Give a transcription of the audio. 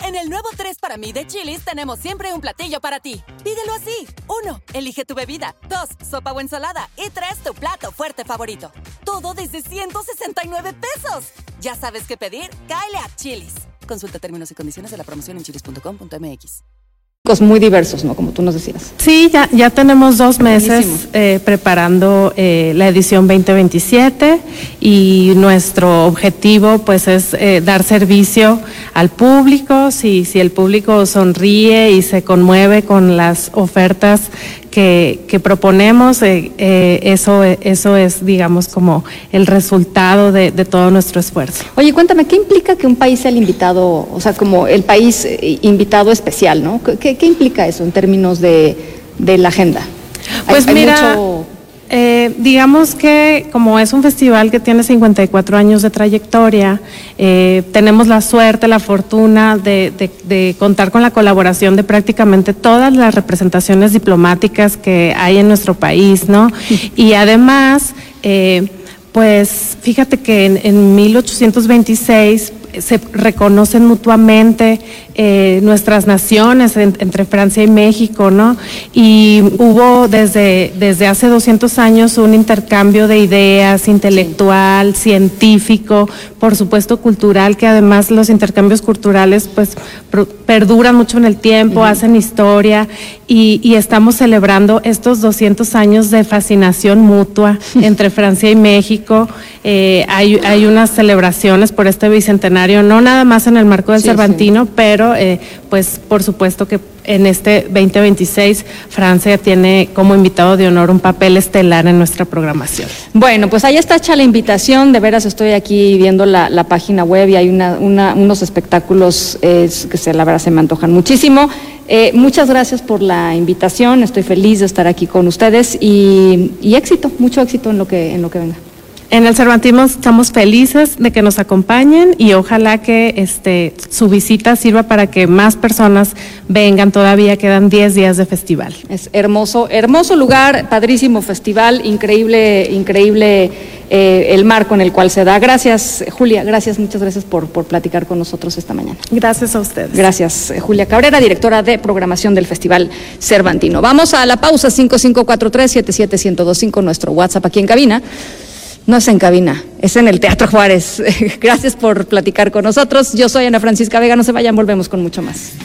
En el nuevo 3 para mí de Chili's tenemos siempre un platillo para ti. Pídelo así. 1. Elige tu bebida. 2. Sopa o ensalada. Y 3. Tu plato fuerte favorito. Todo desde 169 pesos. ¿Ya sabes qué pedir? Cáele a Chili's. Consulta términos y condiciones de la promoción en chilis.com.mx. Muy diversos, ¿no? Como tú nos decías. Sí, ya tenemos 2 meses preparando la edición 2027 y nuestro objetivo pues es dar servicio al público. Si el público sonríe y se conmueve con las ofertas que proponemos, eso es, digamos, como el resultado de todo nuestro esfuerzo. Oye, cuéntame, ¿qué implica que un país sea el invitado, o sea, como el país invitado especial, ¿no? ¿Qué implica eso en términos de la agenda? Pues mira, digamos que como es un festival que tiene 54 años de trayectoria, tenemos la suerte, la fortuna de contar con la colaboración de prácticamente todas las representaciones diplomáticas que hay en nuestro país, ¿no? Y además, pues fíjate que en 1826 se reconocen mutuamente nuestras naciones entre Francia y México, ¿no? Y hubo desde hace 200 años un intercambio de ideas intelectual, científico, por supuesto cultural, que además los intercambios culturales pues perduran mucho en el tiempo, hacen historia y estamos celebrando estos 200 años de fascinación mutua entre Francia y México. Hay unas celebraciones por este bicentenario, no nada más en el marco del Cervantino, pero pues por supuesto que en este 2026 Francia tiene como invitado de honor un papel estelar en nuestra programación. Bueno, pues ahí está hecha la invitación, de veras estoy aquí viendo la página web y hay unos espectáculos que la verdad se me antojan muchísimo. Muchas gracias por la invitación, estoy feliz de estar aquí con ustedes y éxito, mucho éxito en lo que venga. En el Cervantino estamos felices de que nos acompañen y ojalá que su visita sirva para que más personas vengan. Todavía quedan 10 días de festival. Es hermoso lugar, padrísimo festival, increíble el marco en el cual se da. Gracias, Julia, muchas gracias por platicar con nosotros esta mañana. Gracias a ustedes. Gracias, Julia Cabrera, directora de programación del Festival Cervantino. Vamos a la pausa, 5543-77125, nuestro WhatsApp aquí en cabina. No es en cabina, es en el Teatro Juárez. Gracias por platicar con nosotros. Yo soy Ana Francisca Vega, no se vayan, volvemos con mucho más.